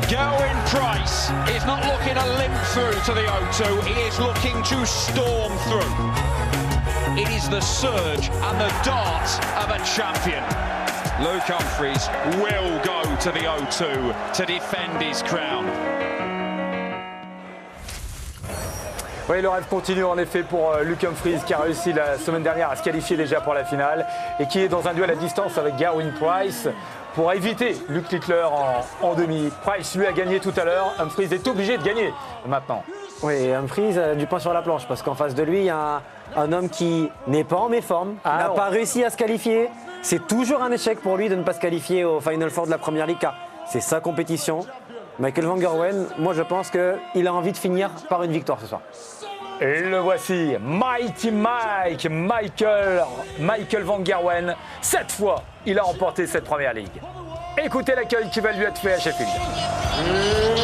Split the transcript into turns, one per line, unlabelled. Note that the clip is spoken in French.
Gerwyn Price is not looking to limp through to the O2, he is looking to storm through. It is the surge and the dart of a champion. Luke Humphries will go to the O2 to defend his crown.
Oui, le rêve continue en effet pour Luke Humphries qui a réussi la semaine dernière à se qualifier déjà pour la finale et qui est dans un duel à distance avec Gerwyn Price pour éviter Luke Littler en demi. Price lui a gagné tout à l'heure, Humphries est obligé de gagner maintenant.
Oui, Humphries a du pain sur la planche parce qu'en face de lui, il y a un homme qui n'est pas en méforme, n'a pas réussi à se qualifier. C'est toujours un échec pour lui de ne pas se qualifier au Final Four de la Première Ligue car c'est sa compétition. Michael Van Gerwen, moi je pense qu'il a envie de finir par une victoire ce soir.
Et le voici, Mighty Mike, Michael Van Gerwen. 7 fois, il a remporté cette Première Ligue. Écoutez l'accueil qui va lui être fait à Sheffield.